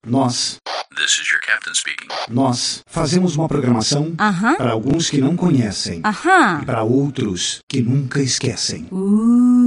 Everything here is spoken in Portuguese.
This is your captain speaking. Nós fazemos uma programação para alguns que não conhecem e para outros que nunca esquecem.